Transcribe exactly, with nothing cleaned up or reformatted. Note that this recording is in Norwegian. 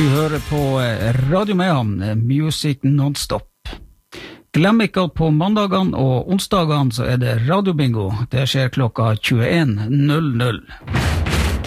hører på Radio Mehamn, Music Non-Stop. Glem ikke at på mandagene og onsdagene så er det radiobingo. Det skjer klokka tjueen null null.